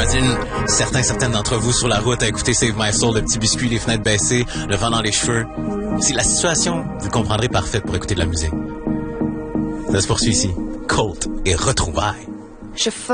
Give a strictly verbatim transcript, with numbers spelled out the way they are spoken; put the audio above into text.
J'imagine certains, certaines d'entre vous sur la route à écouter Save My Soul, le petit biscuit, les fenêtres baissées, le vent dans les cheveux. Si la situation, vous comprendrez, parfaite pour écouter de la musique. Ça se poursuit ici. Colt et retrouvailles. Je